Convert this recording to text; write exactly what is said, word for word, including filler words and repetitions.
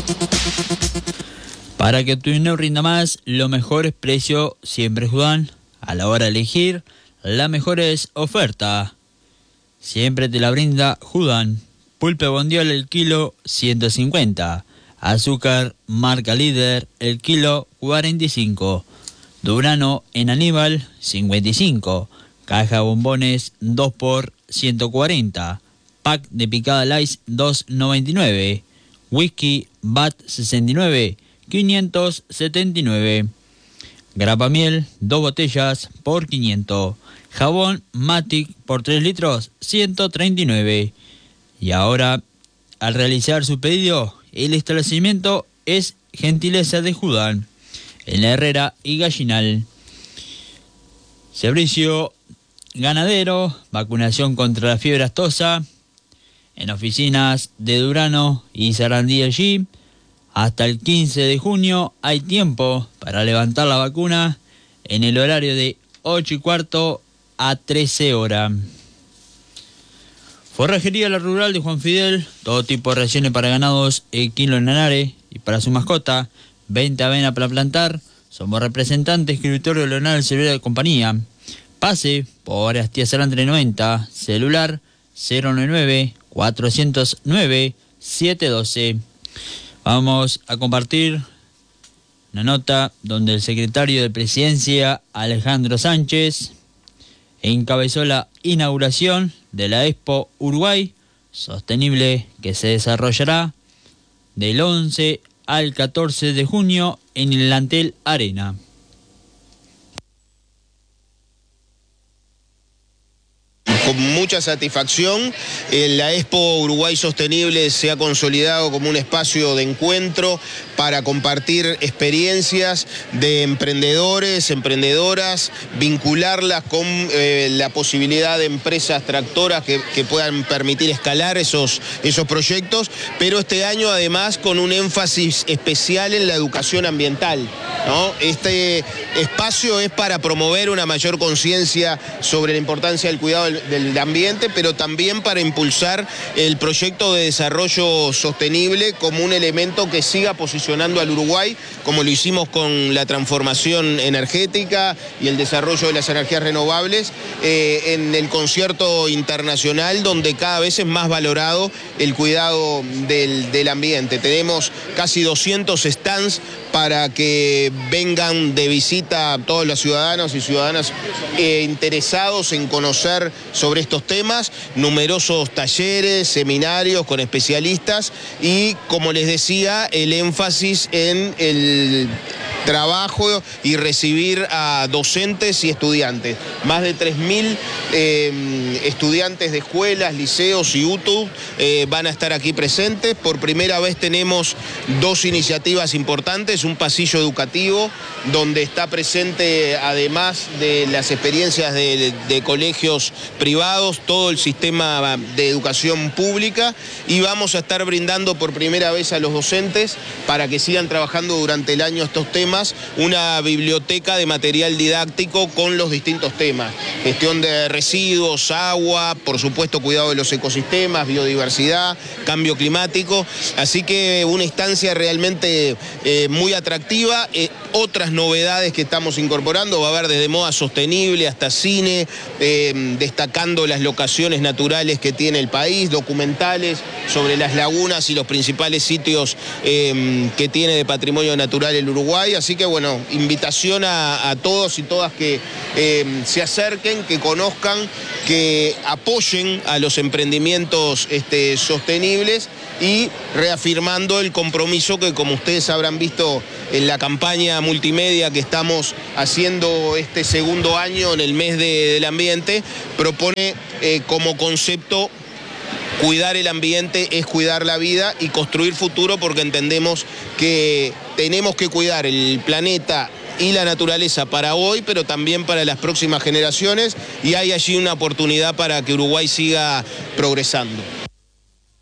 Para que tu dinero rinda más, lo mejor es precio siempre Judán. A la hora de elegir, la mejor es oferta. Siempre te la brinda Judán. Pulpe Bondiol el kilo ciento cincuenta. Azúcar marca líder el kilo cuarenta y cinco. Durano en Aníbal cincuenta y cinco. Caja bombones dos por ciento cuarenta. Pack de picada Lice dos noventa y nueve. Whisky Bat sesenta y nueve. quinientos setenta y nueve. Grapa miel, dos botellas por quinientos. Jabón Matic por tres litros, ciento treinta y nueve. Y ahora, al realizar su pedido, el establecimiento es gentileza de Judán, en la Herrera y Gallinal. Servicio ganadero, vacunación contra la fiebre aftosa, en oficinas de Durano y Sarandí allí. Hasta el quince de junio hay tiempo para levantar la vacuna en el horario de ocho y cuarto a trece horas. Forrajería La Rural de Juan Fidel, todo tipo de raciones para ganados, equino en Nanare y para su mascota, venta avena para plantar. Somos representantes, escritorio Leonardo Silvera de Compañía. Pase por Astía Salandre noventa, celular cero nueve nueve, cuatro cero nueve, siete uno dos. Vamos a compartir una nota donde el secretario de Presidencia, Alejandro Sánchez, encabezó la inauguración de la Expo Uruguay Sostenible, que se desarrollará del once al catorce de junio en el Antel Arena. Con mucha satisfacción, la Expo Uruguay Sostenible se ha consolidado como un espacio de encuentro para compartir experiencias de emprendedores, emprendedoras, vincularlas con eh, la posibilidad de empresas tractoras que, que puedan permitir escalar esos, esos proyectos, pero este año además con un énfasis especial en la educación ambiental, ¿no? Este espacio es para promover una mayor conciencia sobre la importancia del cuidado del, del ambiente, pero también para impulsar el proyecto de desarrollo sostenible como un elemento que siga posicionando al Uruguay, como lo hicimos con la transformación energética y el desarrollo de las energías renovables, eh, en el concierto internacional donde cada vez es más valorado el cuidado del, del ambiente. Tenemos casi doscientos stands para que vengan de visita todos los ciudadanos y ciudadanas eh, interesados en conocer sobre estos temas, numerosos talleres, seminarios con especialistas y, como les decía, el énfasis en el trabajo y recibir a docentes y estudiantes. Más de tres mil eh, estudiantes de escuelas, liceos y U T U eh, van a estar aquí presentes. Por primera vez tenemos dos iniciativas importantes, un pasillo educativo donde está presente, además de las experiencias de, de colegios privados, todo el sistema de educación pública, y vamos a estar brindando por primera vez a los docentes, para que sigan trabajando durante el año estos temas, una biblioteca de material didáctico con los distintos temas: gestión de residuos, agua, por supuesto cuidado de los ecosistemas, biodiversidad, cambio climático. Así que una instancia realmente eh, muy atractiva. Eh, otras novedades que estamos incorporando, va a haber desde moda sostenible hasta cine, eh, destacando las locaciones naturales que tiene el país, documentales sobre las lagunas y los principales sitios eh, que tiene de patrimonio natural el Uruguay. Así que bueno, invitación a, a todos y todas que eh, se acerquen, que conozcan, que apoyen a los emprendimientos este, sostenibles, y reafirmando el compromiso que, como ustedes habrán visto en la campaña multimedia que estamos haciendo este segundo año en el mes de, del ambiente, propone eh, como concepto: cuidar el ambiente es cuidar la vida y construir futuro, porque entendemos que tenemos que cuidar el planeta y la naturaleza para hoy, pero también para las próximas generaciones, y hay allí una oportunidad para que Uruguay siga progresando.